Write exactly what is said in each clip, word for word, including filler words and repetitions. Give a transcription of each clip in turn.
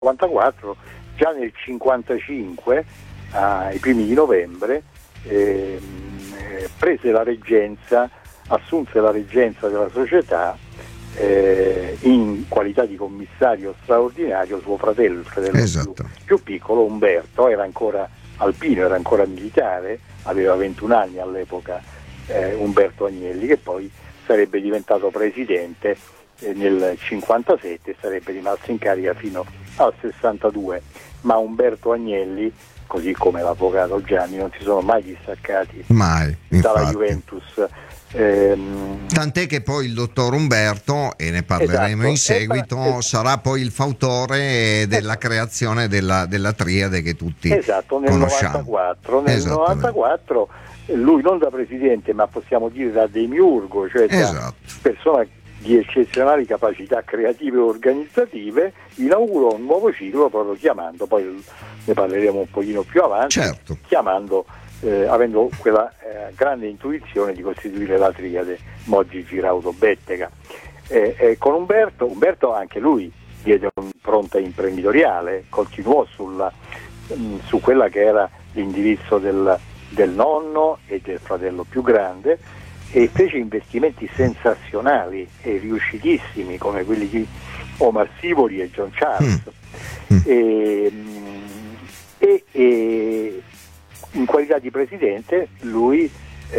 novantaquattro, già nel cinquantacinque, ai primi di novembre, eh, prese la reggenza, assunse la reggenza della società eh, in qualità di commissario straordinario suo fratello, il fratello esatto. più, più piccolo, Umberto. Era ancora alpino, era ancora militare, aveva ventuno anni all'epoca, eh, Umberto Agnelli, che poi sarebbe diventato presidente eh, nel cinquantasette e sarebbe rimasto in carica fino al sessantadue. Ma Umberto Agnelli, così come l'avvocato Gianni, non si sono mai distaccati mai, dalla Juventus. Ehm, Tant'è che poi il dottor Umberto, e ne parleremo esatto, in seguito, esatto, sarà poi il fautore della esatto. creazione della, della triade che tutti esatto, nel conosciamo. novantaquattro, nel novantaquattro lui non da presidente, ma possiamo dire da demiurgo, cioè da esatto. persona di eccezionali capacità creative e organizzative, inaugurò un nuovo ciclo proprio chiamando, poi ne parleremo un pochino più avanti, certo. chiamando, eh, avendo quella eh, grande intuizione di costituire la triade Moggi, Giraudo, Bettega. Eh, eh, con Umberto, Umberto anche lui diede un'impronta imprenditoriale, continuò sulla, mh, su quella che era l'indirizzo del, del nonno e del fratello più grande, e fece investimenti sensazionali e riuscitissimi come quelli di Omar Sivori e John Charles. Mm. E, e, e in qualità di presidente lui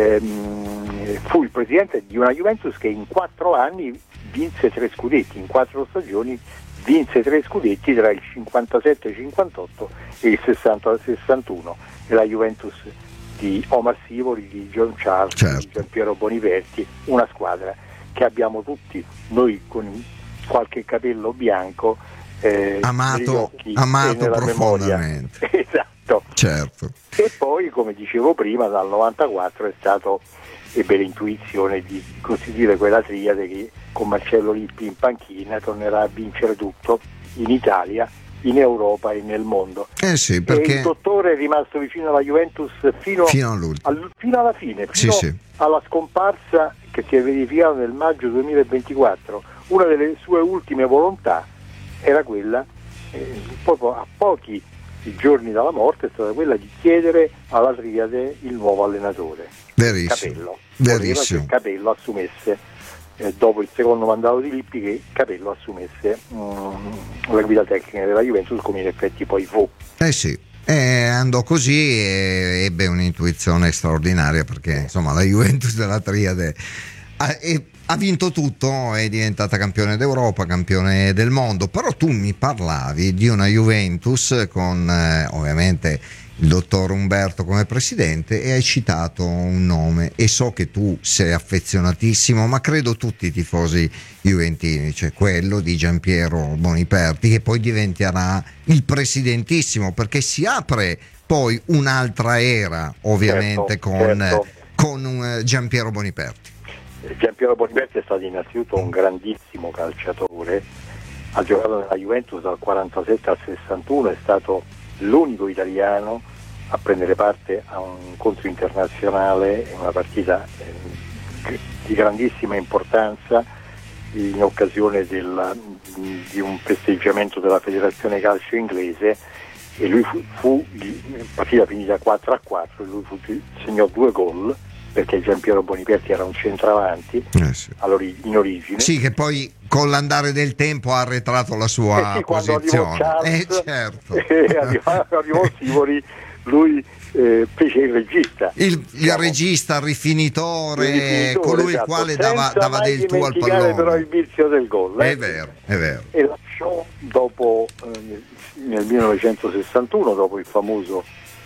ehm, fu il presidente di una Juventus che in quattro anni vinse tre scudetti, in quattro stagioni vinse tre scudetti tra il cinquantasette cinquantotto e il sessanta sessantuno, e la Juventus di Omar Sivori, di John Charles, certo. di Giampiero Boniperti, una squadra che abbiamo tutti noi con qualche capello bianco, eh, amato, occhi amato e nella profondamente. Memoria. Esatto. Certo. E poi, come dicevo prima, dal novantaquattro è stato, ebbe l'intuizione di costituire quella triade che con Marcello Lippi in panchina tornerà a vincere tutto in Italia, in Europa e nel mondo. Eh sì, perché e il dottore è rimasto vicino alla Juventus fino, fino, al, fino alla fine, fino sì, sì. alla scomparsa che si è verificata nel maggio duemilaventiquattro. Una delle sue ultime volontà era quella, eh, proprio a pochi giorni dalla morte, è stata quella di chiedere alla triade il nuovo allenatore. Verissimo. Capello. Verissimo. Voleva che Capello assumesse, Eh, dopo il secondo mandato di Lippi, che Capello assumesse um, la guida tecnica della Juventus, come in effetti poi fu. Eh sì, eh, andò così e ebbe un'intuizione straordinaria, perché insomma la Juventus della triade ha, e, ha vinto tutto, è diventata campione d'Europa, campione del mondo. Però tu mi parlavi di una Juventus con eh, ovviamente il dottor Umberto come presidente, e hai citato un nome, e so che tu sei affezionatissimo, ma credo tutti i tifosi juventini, cioè quello di Giampiero Boniperti, che poi diventerà il presidentissimo, perché si apre poi un'altra era ovviamente certo, con, certo. con un Giampiero Boniperti. Giampiero Boniperti è stato innanzitutto un grandissimo calciatore, ha giocato nella Juventus dal quarantasette al sessantuno, è stato l'unico italiano a prendere parte a un incontro internazionale, in una partita eh, di grandissima importanza, in occasione del, di un festeggiamento della Federazione Calcio Inglese, e lui fu, fu la partita finita quattro a quattro, e lui fu, segnò due gol, perché Giampiero Boniperti era un centravanti eh sì. in origine. Sì, che poi con l'andare del tempo ha arretrato la sua eh sì, posizione. Quando arrivò Charles, eh, certo. eh, arrivò, arrivò Sivori, lui eh, fece il regista. Il, diciamo, il regista, il rifinitore, il rifinitore, colui il esatto, quale dava, dava del tuo al pallone. Però il vizio del gol. Eh? È vero, è vero. E lasciò dopo, eh, nel millenovecentosessantuno, dopo il famoso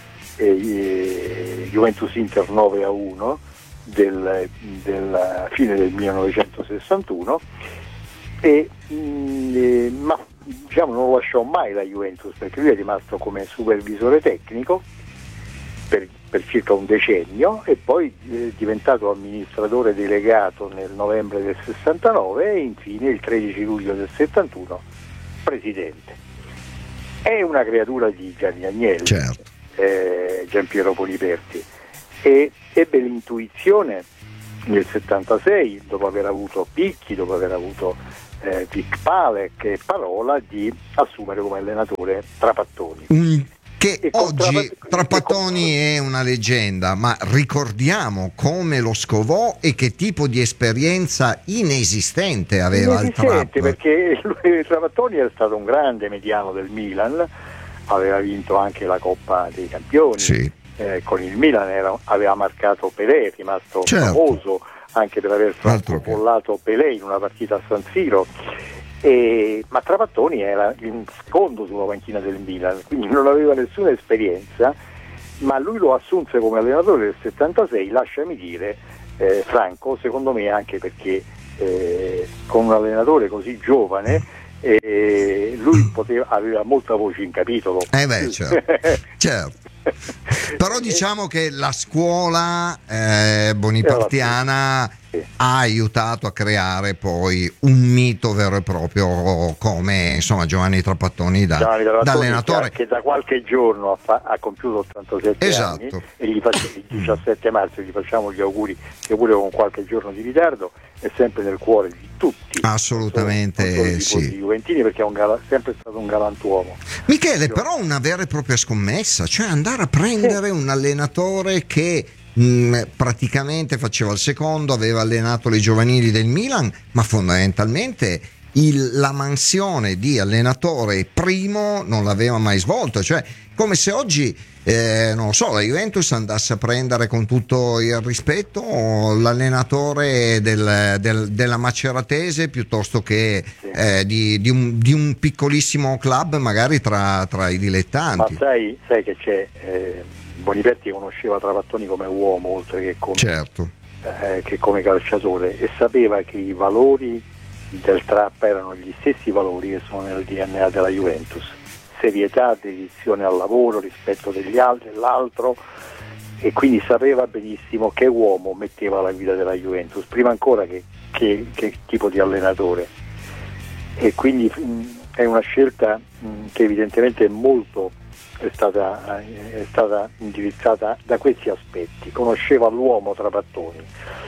eh, Juventus Inter nove a uno del, della fine del millenovecentosessantuno, e, mh, eh, ma diciamo non lasciò mai la Juventus, perché lui è rimasto come supervisore tecnico per, per circa un decennio, e poi è diventato amministratore delegato nel novembre del sessantanove, e infine il tredici luglio del settantuno presidente. È una creatura di Gianni Agnelli, certo. eh, Giampiero Boniperti, e ebbe l'intuizione nel settantasei, dopo aver avuto Picchi, dopo aver avuto eh, di Palek e Parola di assumere come allenatore Trapattoni. Mm. Che E oggi con Trapattoni è una leggenda, ma ricordiamo come lo scovò e che tipo di esperienza inesistente aveva il Trap. Perché lui, Trapattoni è stato un grande mediano del Milan, aveva vinto anche la Coppa dei Campioni, sì. eh, con il Milan era, aveva marcato Pelé, è rimasto certo. famoso anche per aver francobollato Pelé in una partita a San Siro. E, ma Trapattoni era in secondo sulla panchina del Milan, quindi non aveva nessuna esperienza, ma lui lo assunse come allenatore del settantasei, lasciami dire, eh, Franco, secondo me anche perché eh, con un allenatore così giovane eh, lui poteva, aveva molta voce in capitolo. Eh beh, certo. certo. Però diciamo che la scuola eh, bonipartiana ha aiutato a creare poi un mito vero e proprio come insomma Giovanni Trapattoni da, Giovanni Trapattoni, da allenatore che, che da qualche giorno ha, fa, ha compiuto ottantasette esatto. anni e gli facciamo, il diciassette marzo gli facciamo gli auguri che pure con qualche giorno di ritardo è sempre nel cuore di tutti, assolutamente non solo, non solo sì. di Juventini, perché è un gal- sempre stato un galantuomo. Michele, però una vera e propria scommessa, cioè andare a prendere sì. un allenatore che mh, praticamente faceva il secondo, aveva allenato le giovanili del Milan, ma fondamentalmente il, la mansione di allenatore primo non l'aveva mai svolto, cioè come se oggi eh, non lo so, la Juventus andasse a prendere, con tutto il rispetto, l'allenatore del, del, della Maceratese piuttosto che sì. eh, di, di, un, di un piccolissimo club magari tra, tra i dilettanti. Ma sai, sai che c'è eh, Boniperti conosceva Trapattoni come uomo oltre che come, certo. eh, che come calciatore, e sapeva che i valori del Trap erano gli stessi valori che sono nel D N A della Juventus: serietà, dedizione al lavoro, rispetto degli altri, dell'altro, e quindi sapeva benissimo che uomo metteva la guida della Juventus, prima ancora che, che, che tipo di allenatore. E quindi mh, è una scelta mh, che evidentemente è molto è stata, è stata indirizzata da questi aspetti. Conosceva l'uomo Trapattoni.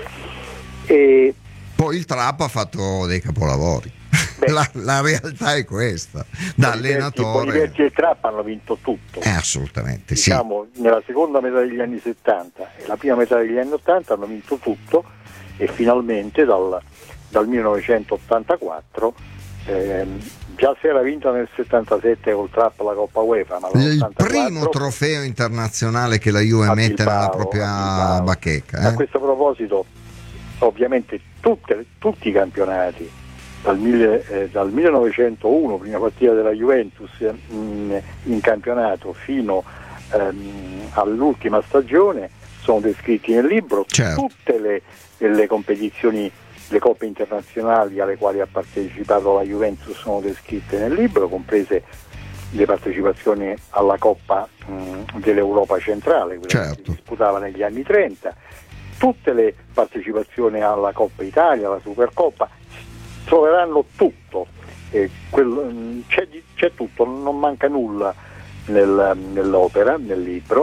E poi il Trap ha fatto dei capolavori. Beh, la, la realtà è questa, da allenatore. Boniperti e il Trap hanno vinto tutto. Eh, assolutamente, diciamo, sì. Nella seconda metà degli anni settanta e la prima metà degli anni ottanta hanno vinto tutto, e finalmente dal, dal millenovecentottantaquattro ehm, già si era vinta nel settantasette col Trap la Coppa UEFA, ma il primo trofeo internazionale che la Juve mette Bilbao, nella propria bacheca. Eh? A questo proposito, ovviamente tutte, tutti i campionati dal, mille, eh, dal millenovecentouno, prima partita della Juventus in, in campionato, fino ehm, all'ultima stagione, sono descritti nel libro. Certo. Tutte le, le competizioni, le coppe internazionali alle quali ha partecipato la Juventus sono descritte nel libro, comprese le partecipazioni alla Coppa mh, dell'Europa centrale, quella certo. che si disputava negli anni trenta, tutte le partecipazioni alla Coppa Italia, alla Supercoppa. Troveranno tutto, eh, quel, c'è, c'è tutto, non manca nulla nel, nell'opera, nel libro.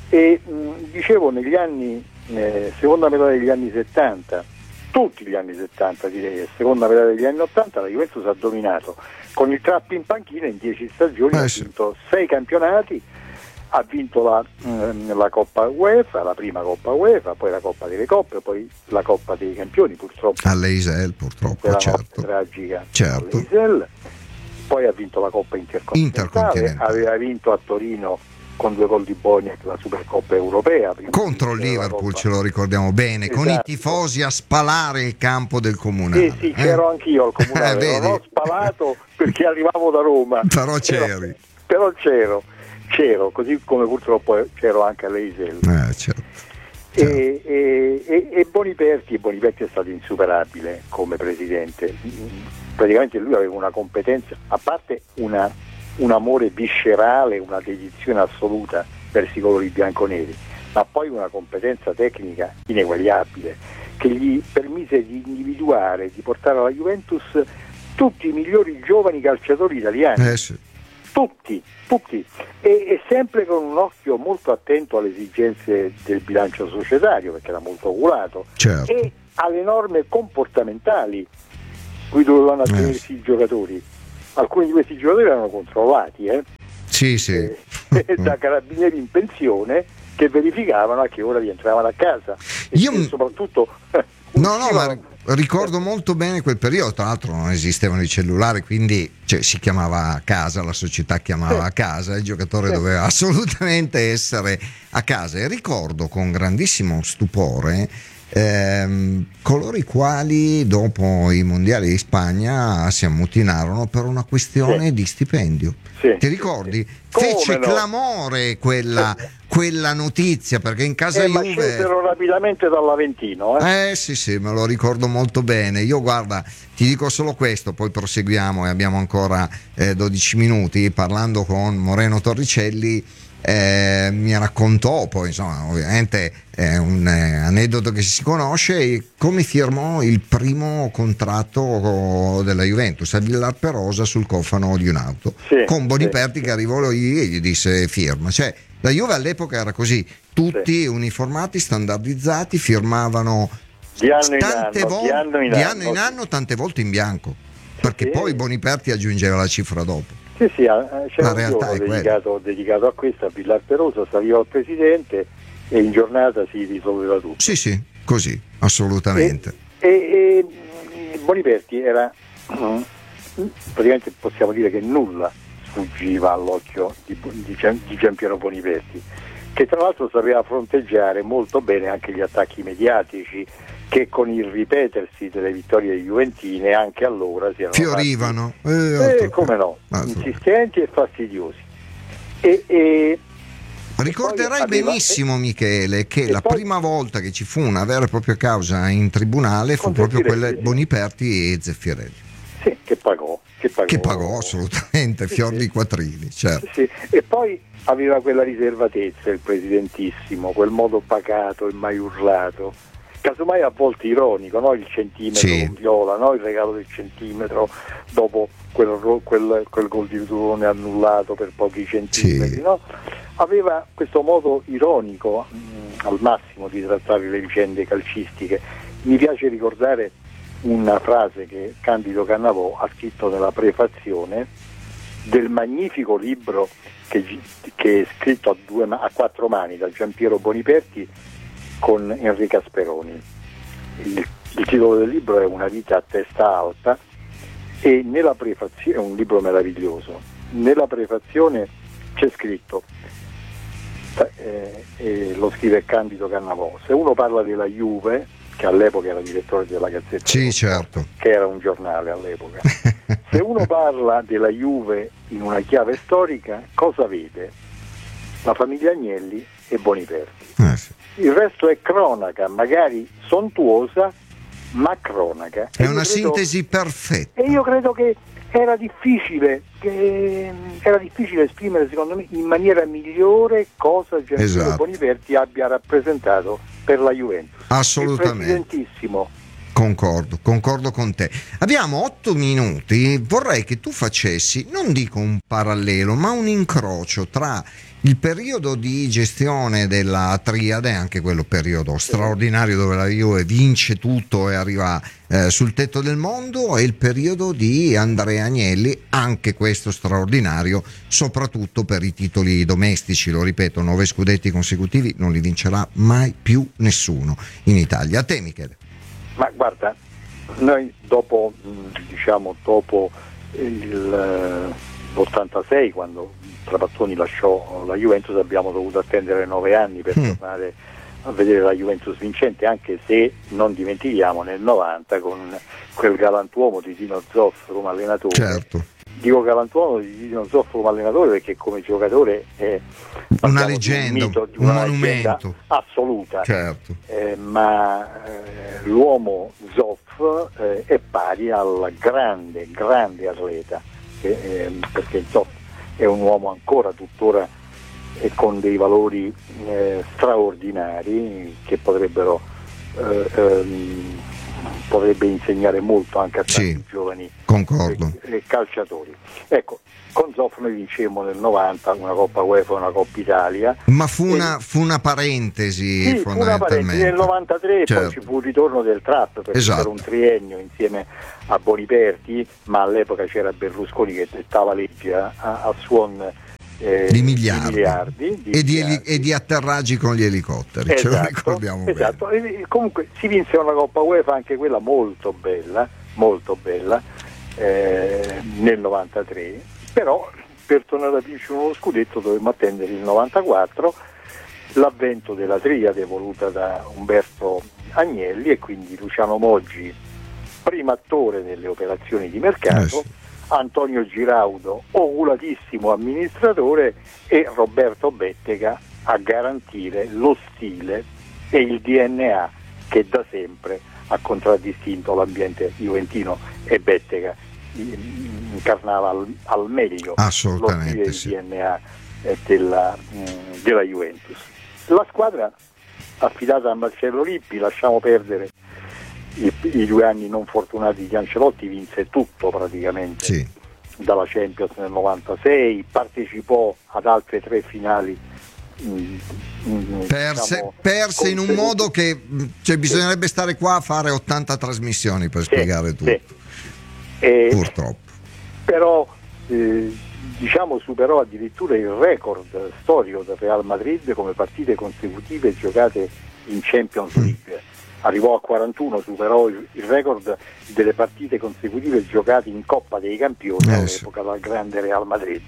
E mh, dicevo, negli anni, eh, seconda metà degli anni settanta, tutti gli anni settanta direi, e seconda metà degli anni ottanta, la Juventus ha dominato con il Trap in panchina in dieci stagioni, eh, ha vinto sei campionati, ha vinto la, mh, la Coppa UEFA, la prima Coppa UEFA, poi la Coppa delle Coppe, poi la Coppa dei Campioni, purtroppo all'Eisel, purtroppo, certo. tragica, certo. all'Eisel. Poi ha vinto la Coppa Intercontinentale, Intercontinentale. aveva vinto a Torino con due gol di Boniek la Supercoppa europea contro il Liverpool, ce lo ricordiamo bene, esatto. Con i tifosi a spalare il campo del Comunale. Sì, sì, c'ero eh? anch'io al Comunale, non ho spalato perché arrivavo da Roma, però c'eri, però, però c'ero c'ero, così come purtroppo c'ero anche all'Eisel. Eh, certo. E, e, e, e Boniperti, e Boniperti è stato insuperabile come presidente. Praticamente lui aveva una competenza, a parte una, un amore viscerale, una dedizione assoluta verso i colori bianconeri, ma poi una competenza tecnica ineguagliabile, che gli permise di individuare, di portare alla Juventus tutti i migliori giovani calciatori italiani. Eh sì. Tutti, tutti, e, e sempre con un occhio molto attento alle esigenze del bilancio societario, perché era molto oculato, certo. E alle norme comportamentali cui dovevano Eh. attenersi i giocatori. Alcuni di questi giocatori erano controllati, eh? Sì, sì. Eh, da carabinieri in pensione che verificavano a che ora rientravano a casa e Io che m- soprattutto No, no, ma uscivano- ricordo molto bene quel periodo. Tra l'altro non esistevano i cellulari, quindi cioè, si chiamava a casa, la società chiamava a casa, il giocatore Sì. doveva assolutamente essere a casa. E ricordo con grandissimo stupore ehm, coloro i quali dopo i mondiali di Spagna si ammutinarono per una questione Sì. di stipendio. Sì, Ti sì, ricordi? sì. Come Fece no? clamore quella, quella notizia, perché in casa Eh, ma Juve... scesero rapidamente dall'Aventino, eh? Eh sì sì, me lo ricordo molto bene. Io guarda, ti dico solo questo, poi proseguiamo e abbiamo ancora eh, dodici minuti. Parlando con Moreno Torricelli, eh, mi raccontò, poi insomma ovviamente è un eh, aneddoto che si conosce, come firmò il primo contratto della Juventus a Villar Perosa sul cofano di un'auto, Sì, con Boniperti sì, che arrivò lì e gli disse firma. Cioè la Juve all'epoca era così, tutti Sì. uniformati, standardizzati, firmavano Di anno in tante anno, vol- di anno in di anno, anno in sì. anno, tante volte in bianco, perché sì. poi Boniperti aggiungeva la cifra dopo. Sì, sì, eh, c'era La un realtà giorno è quella. dedicato, dedicato a questo, a Villar Perosa, saliva il presidente e in giornata si risolveva tutto. Sì, sì, così, assolutamente. E, e, e Boniperti era, praticamente possiamo dire che nulla sfuggiva all'occhio di, di, Gian- di Giampiero Boniperti, che tra l'altro sapeva fronteggiare molto bene anche gli attacchi mediatici che con il ripetersi delle vittorie juventine anche allora si erano Fiorivano. fatti, Eh, eh, altro come che- no, altro che- insistenti e fastidiosi. E, e, Ricorderai e poi aveva- benissimo, Michele, che e la poi- prima volta che ci fu una vera e propria causa in tribunale fu Con proprio Zeffirelli, quella sì. Boniperti e Zeffirelli, Sì, che pagò, che pagò, che pagò assolutamente Sì, fior sì. di quattrini, certo. Sì, sì. E poi aveva quella riservatezza il presidentissimo, quel modo pacato e mai urlato, casomai a volte ironico, no? Il centimetro Sì. con Viola, no? Il regalo del centimetro dopo quel, ro- quel, quel gol di Turone annullato per pochi centimetri, Sì. no? Aveva questo modo ironico mh, al massimo di trattare le vicende calcistiche. Mi piace ricordare una frase che Candido Cannavò ha scritto nella prefazione del magnifico libro che, che è scritto a, due, a quattro mani da Giampiero Boniperti con Enrico Speroni. Il, il titolo del libro è Una vita a testa alta e nella prefazione, è un libro meraviglioso, nella prefazione c'è scritto, eh, eh, lo scrive Candido Cannavò, se uno parla della Juve, che all'epoca era direttore della Gazzetta, Sì, certo. che era un giornale all'epoca, se uno parla della Juve in una chiave storica, cosa vede? La famiglia Agnelli e Boniperti. Eh, sì. Il resto è cronaca, magari sontuosa, ma cronaca. È E una io credo- sintesi perfetta. E io credo che era difficile, che era difficile esprimere, secondo me, in maniera migliore cosa Giampiero Esatto. Boniperti abbia rappresentato per la Juventus. Assolutamente. Il presidentissimo. Concordo, concordo con te. Abbiamo otto minuti, vorrei che tu facessi, non dico un parallelo, ma un incrocio tra il periodo di gestione della Triade, anche quello periodo straordinario dove la Juve vince tutto e arriva eh, sul tetto del mondo, e il periodo di Andrea Agnelli, anche questo straordinario, soprattutto per i titoli domestici. Lo ripeto, nove scudetti consecutivi non li vincerà mai più nessuno in Italia. A te, Michele. Ma guarda, noi dopo, diciamo, dopo il, l'ottantasei, quando Trapattoni lasciò la Juventus, abbiamo dovuto attendere nove anni per Mm. tornare a vedere la Juventus vincente, anche se non dimentichiamo nel novanta con quel galantuomo di Dino Zoff come allenatore. Certo. Dico galantuomo di Dino Zoff come allenatore perché come giocatore è Una parliamo di leggenda, un mito, di un una monumento. leggenda assoluta. Certo. Eh, ma eh, l'uomo Zoff eh, è pari al grande, grande atleta, che, eh, perché Zoff è un uomo ancora tuttora e con dei valori eh, straordinari che potrebbero eh, ehm, potrebbe insegnare molto anche a tanti sì, giovani concordo. eh, calciatori. Ecco, con Zoff noi vincemmo nel novanta una Coppa UEFA e una Coppa Italia. Ma fu e, una, fu una parentesi sì, fu una parentesi nel novantatré, certo. Poi ci fu il ritorno del Trap per, esatto. per un triennio insieme a Boniperti, ma all'epoca c'era Berlusconi che dettava legge a, a suon eh, di miliardi, di miliardi, di e, di miliardi. Eli- e di atterraggi con gli elicotteri, Esatto, ce lo ricordiamo esatto. bene. E comunque si vinse una Coppa UEFA, anche quella molto bella, molto bella, eh, nel novantatré, però per tornare a vincere uno scudetto dovevamo attendere il novantaquattro, l'avvento della triade voluta da Umberto Agnelli e quindi Luciano Moggi, primo attore delle operazioni di mercato, eh sì. Antonio Giraudo, oculatissimo amministratore, e Roberto Bettega a garantire lo stile e il D N A che da sempre ha contraddistinto l'ambiente juventino, e Bettega incarnava al, al meglio lo stile e il sì. D N A della, della Juventus. La squadra affidata a Marcello Lippi, lasciamo perdere i, i due anni non fortunati di Ancelotti, vinse tutto praticamente, sì. dalla Champions nel novantasei, partecipò ad altre tre finali, mh, mh, perse, diciamo, perse in un modo che cioè, bisognerebbe stare qua a fare ottanta trasmissioni per sì, spiegare tutto, sì. E, purtroppo però eh, diciamo superò addirittura il record storico del Real Madrid come partite consecutive giocate in Champions League. Mm. Arrivò a quarantuno, superò il record delle partite consecutive giocate in Coppa dei Campioni eh, all'epoca sì. Del grande Real Madrid.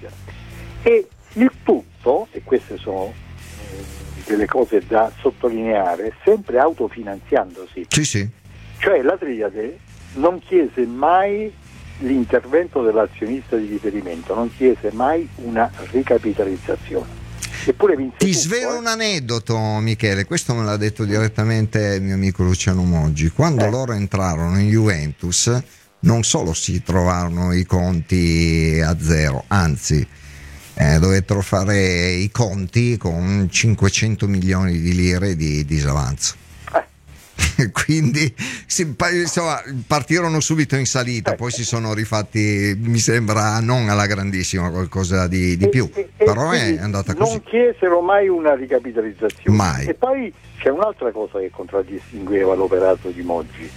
E il tutto, e queste sono eh, delle cose da sottolineare, sempre autofinanziandosi. Sì, sì. Cioè la triade non chiese mai l'intervento dell'azionista di riferimento, non chiese mai una ricapitalizzazione. Eppure vinse Ti tutto, svelo eh. un aneddoto, Michele, questo me l'ha detto direttamente il mio amico Luciano Moggi. Quando eh. loro entrarono in Juventus non solo si trovarono i conti a zero, anzi eh, dovettero fare i conti con cinquecento milioni di lire di disavanzo. Quindi si, insomma, partirono subito in salita, poi si sono rifatti, mi sembra, non alla grandissima, qualcosa di, di più, e, però e è andata così. Non chiesero mai una ricapitalizzazione. Mai. E poi c'è un'altra cosa che contraddistingueva l'operato di Moggi,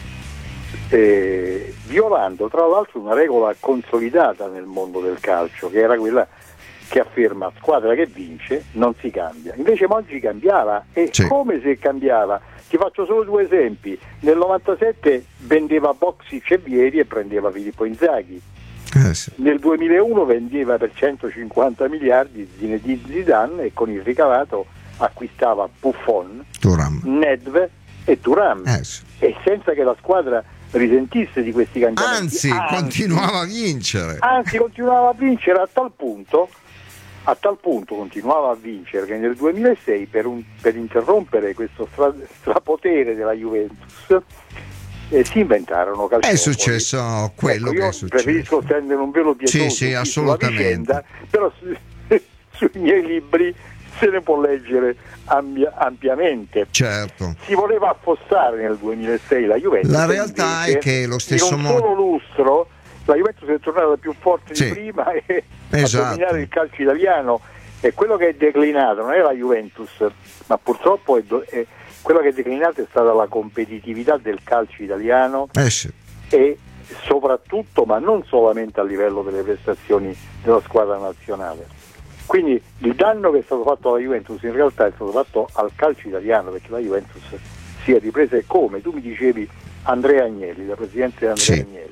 eh, violando tra l'altro una regola consolidata nel mondo del calcio, che era quella che afferma: squadra che vince non si cambia. Invece Moggi cambiava, e sì. Come se cambiava? Ti faccio solo due esempi. Nel novantasette vendeva Boxic e Vieri e prendeva Filippo Inzaghi. Eh sì. Nel duemilauno vendeva per centocinquanta miliardi Zinedine Zidane e con il ricavato acquistava Buffon, Thuram, Nedved e Thuram, eh sì. E senza che la squadra risentisse di questi cambiamenti. Anzi, anzi, continuava a vincere. Anzi, continuava a vincere a tal punto A tal punto continuava a vincere che nel duemilasei, per, un, per interrompere questo stra, strapotere della Juventus, eh, si inventarono calciopoli. È successo quello ecco, che è successo. Preferisco stendere un velo pietoso sì, sì, assolutamente. Vicenda, però su, sui miei libri se ne può leggere ampia, ampiamente. Certo. Si voleva affossare nel duemilasei la Juventus. La realtà è che lo stesso in un solo modo lustro la Juventus è tornata più forte sì. di prima e esatto. a dominare il calcio italiano, e quello che è declinato non è la Juventus, ma purtroppo è, do- è quello che è declinato è stata la competitività del calcio italiano, eh sì. e soprattutto, ma non solamente a livello delle prestazioni della squadra nazionale. Quindi il danno che è stato fatto alla Juventus in realtà è stato fatto al calcio italiano, perché la Juventus si è ripresa, e come tu mi dicevi Andrea Agnelli, la presidente Andrea sì. Agnelli.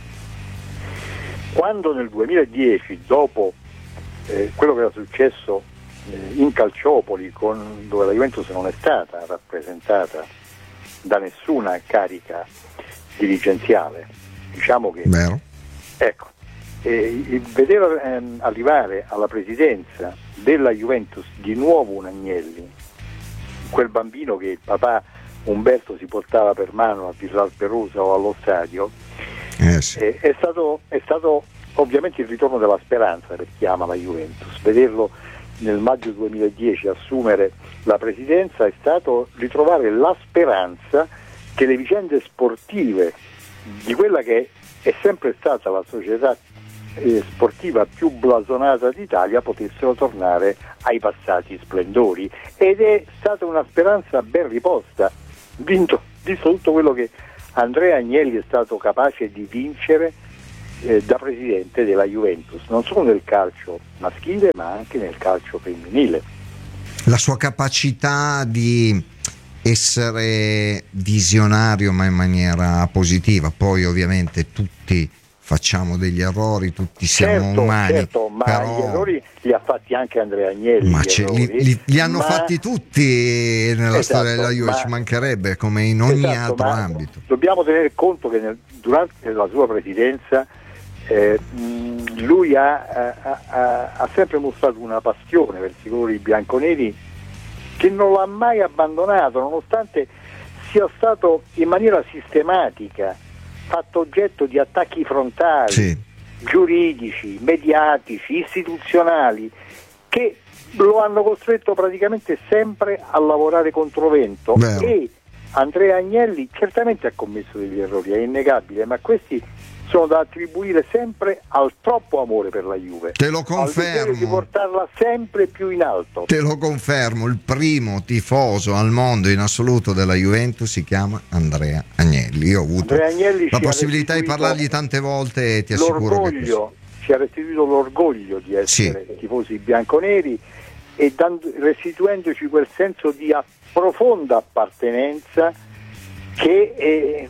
Quando nel duemiladieci, dopo eh, quello che era successo eh, in Calciopoli, con, dove la Juventus non è stata rappresentata da nessuna carica dirigenziale, diciamo che Vero. ecco, eh, il vedere ehm, arrivare alla presidenza della Juventus di nuovo un Agnelli, quel bambino che il papà Umberto si portava per mano a Villalperosa o allo stadio, Eh sì. eh, è, stato, è stato ovviamente il ritorno della speranza per chi ama la Juventus. Vederlo nel maggio duemiladieci assumere la presidenza è stato ritrovare la speranza che le vicende sportive di quella che è sempre stata la società eh, sportiva più blasonata d'Italia potessero tornare ai passati splendori, ed è stata una speranza ben riposta, vinto, visto tutto quello che Andrea Agnelli è stato capace di vincere eh, da presidente della Juventus, non solo nel calcio maschile ma anche nel calcio femminile. La sua capacità di essere visionario ma in maniera positiva, poi ovviamente tutti facciamo degli errori, tutti siamo certo, umani, certo, ma però... gli errori li ha fatti anche Andrea Agnelli, ma li, li, li hanno ma... fatti tutti nella esatto, storia della Juve, ma... ci mancherebbe, come in ogni esatto, altro ambito. Dobbiamo tenere conto che nel, durante la sua presidenza eh, mh, lui ha, ha, ha, ha sempre mostrato una passione verso i colori bianconeri che non l'ha mai abbandonato, nonostante sia stato in maniera sistematica fatto oggetto di attacchi frontali, sì, giuridici, mediatici, istituzionali, che lo hanno costretto praticamente sempre a lavorare controvento. Vero. E Andrea Agnelli certamente ha commesso degli errori, è innegabile, ma questi sono da attribuire sempre al troppo amore per la Juve. Te lo al desiderio confermo. di portarla sempre più in alto. Te lo confermo, il primo tifoso al mondo in assoluto della Juventus si chiama Andrea Agnelli. Io ho avuto Agnelli la possibilità di parlargli tante volte e ti assicuro che questo... ci ha restituito l'orgoglio di essere sì. tifosi bianconeri, e dando, restituendoci quel senso di a, profonda appartenenza che è,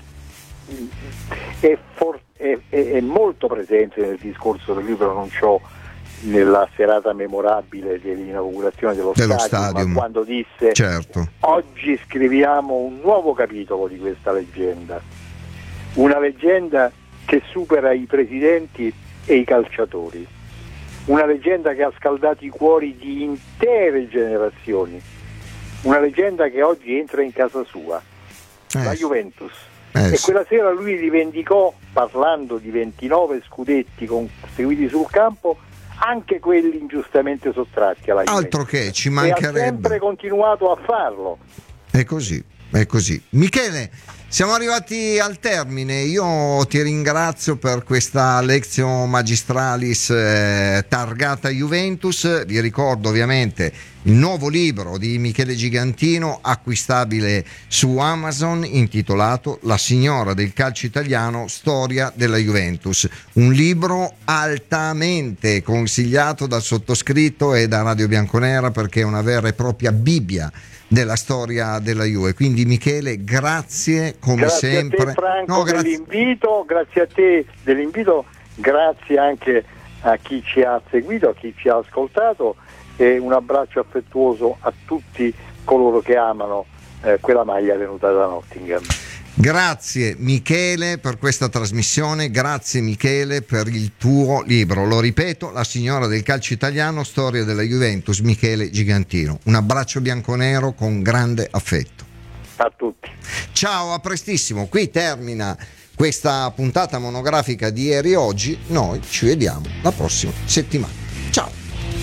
è, for, è, è, è molto presente nel discorso che lui pronunciò nella serata memorabile dell'inaugurazione dello, dello stadium, stadium, quando disse certo. Oggi scriviamo un nuovo capitolo di questa leggenda, una leggenda che supera i presidenti e i calciatori, una leggenda che ha scaldato i cuori di intere generazioni, una leggenda che oggi entra in casa sua, eh. la Juventus. Eh. E quella sera lui rivendicò, parlando di ventinove scudetti conseguiti sul campo, anche quelli ingiustamente sottratti alla Juventus. Altro che, ci mancherebbe. E ha sempre continuato a farlo. È così, è così. Michele, siamo arrivati al termine. Io ti ringrazio per questa lezione magistralis eh, targata Juventus. Vi ricordo ovviamente il nuovo libro di Michele Gigantino, acquistabile su Amazon, intitolato La signora del calcio italiano, storia della Juventus. Un libro altamente consigliato dal sottoscritto e da Radio Bianconera, perché è una vera e propria Bibbia della storia della Juve. Quindi Michele, grazie come grazie sempre. Grazie a te Franco no, grazie. dell'invito, grazie a te dell'invito, grazie anche a chi ci ha seguito, a chi ci ha ascoltato, e un abbraccio affettuoso a tutti coloro che amano eh, quella maglia venuta da Nottingham. Grazie Michele per questa trasmissione, grazie Michele per il tuo libro, lo ripeto, La signora del calcio italiano, storia della Juventus, Michele Gigantino. Un abbraccio bianconero con grande affetto a tutti. Ciao, a prestissimo. Qui termina questa puntata monografica di Ieri e Oggi. Noi ci vediamo la prossima settimana. Ciao.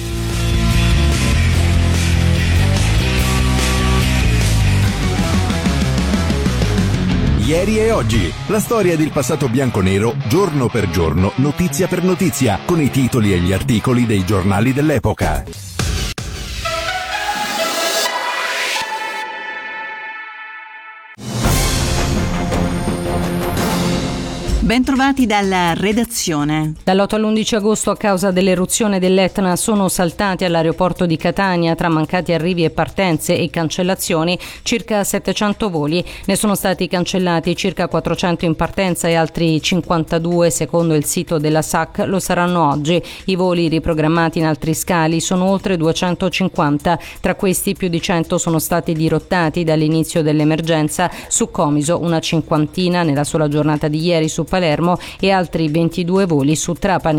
Ieri e Oggi, la storia del passato bianconero, giorno per giorno, notizia per notizia, con i titoli e gli articoli dei giornali dell'epoca. Bentrovati dalla redazione. Dall'otto all'undici agosto, a causa dell'eruzione dell'Etna, sono saltati all'aeroporto di Catania, tra mancati arrivi e partenze e cancellazioni, circa settecento voli. Ne sono stati cancellati circa quattrocento in partenza e altri cinquantadue, secondo il sito della S A C, lo saranno oggi. I voli riprogrammati in altri scali sono oltre duecentocinquanta. Tra questi più di cento sono stati dirottati dall'inizio dell'emergenza. Su Comiso una cinquantina nella sola giornata di ieri su Palermo e altri ventidue voli su Trapani.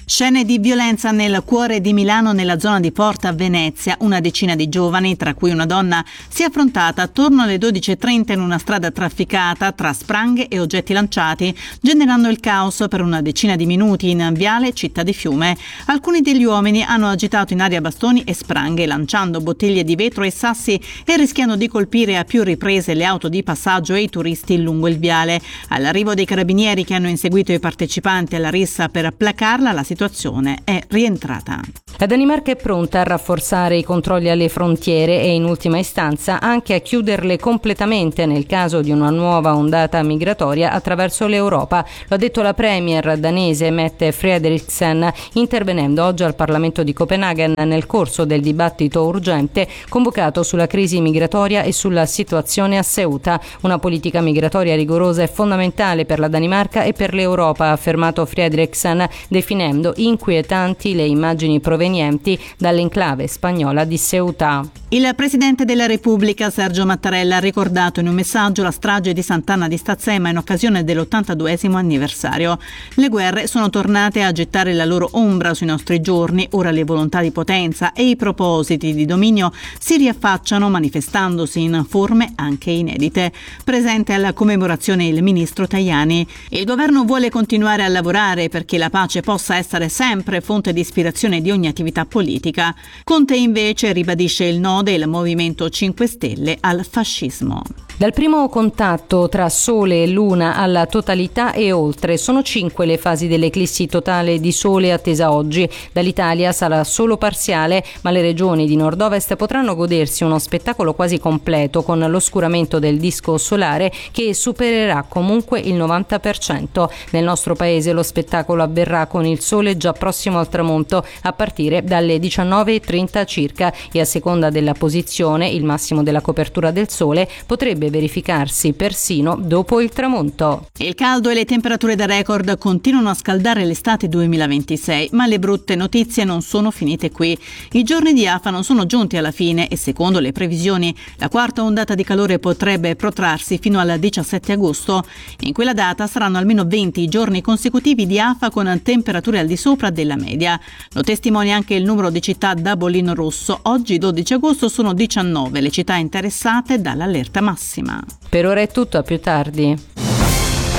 Scene di violenza nel cuore di Milano, nella zona di Porta Venezia. Una decina di giovani, tra cui una donna, si è affrontata attorno alle dodici e trenta in una strada trafficata tra spranghe e oggetti lanciati, generando il caos per una decina di minuti in viale Città di Fiume. Alcuni degli uomini hanno agitato in aria bastoni e spranghe, lanciando bottiglie di vetro e sassi e rischiando di colpire a più riprese le auto di passaggio e i turisti lungo il viale. All'arrivo dei carabinieri che hanno inseguito i partecipanti alla rissa per placarla, la situazione è rientrata. La Danimarca è pronta a rafforzare i controlli alle frontiere e in ultima istanza anche a chiuderle completamente nel caso di una nuova ondata migratoria attraverso l'Europa. Lo ha detto la premier danese Mette Frederiksen intervenendo oggi al Parlamento di Copenaghen nel corso del dibattito urgente convocato sulla crisi migratoria e sulla situazione a Ceuta. Una politica migratoria rigorosa è fondamentale per la Danimarca e per l'Europa, ha affermato Frederiksen, definendo inquietanti le immagini provenienti dall'enclave spagnola di Ceuta. Il Presidente della Repubblica Sergio Mattarella ha ricordato in un messaggio la strage di Sant'Anna di Stazzema in occasione dell'ottantaduesimo anniversario. Le guerre sono tornate a gettare la loro ombra sui nostri giorni, ora le volontà di potenza e i propositi di dominio si riaffacciano manifestandosi in forme anche inedite. Presente alla commemorazione il ministro Tajani. Il governo vuole continuare a lavorare perché la pace possa essere sempre fonte di ispirazione di ogni attività politica. Conte invece ribadisce il no del Movimento cinque Stelle al fascismo. Dal primo contatto tra Sole e Luna alla totalità e oltre, sono cinque le fasi dell'eclissi totale di Sole attesa oggi. Dall'Italia sarà solo parziale, ma le regioni di nord-ovest potranno godersi uno spettacolo quasi completo con l'oscuramento del disco solare che supererà comunque il novanta per cento. Nel nostro paese lo spettacolo avverrà con il Sole già prossimo al tramonto a partire dalle diciannove e trenta circa e a seconda della posizione il massimo della copertura del Sole potrebbe verificarsi persino dopo il tramonto. Il caldo e le temperature da record continuano a scaldare l'estate duemilaventisei, ma le brutte notizie non sono finite qui. I giorni di afa non sono giunti alla fine e secondo le previsioni la quarta ondata di calore potrebbe protrarsi fino al diciassette agosto. In quella data saranno almeno venti i giorni consecutivi di afa con temperature al di sopra della media. Lo testimonia anche il numero di città da bollino rosso. Oggi dodici agosto sono diciannove le città interessate dall'allerta massima. Per ora è tutto, a più tardi.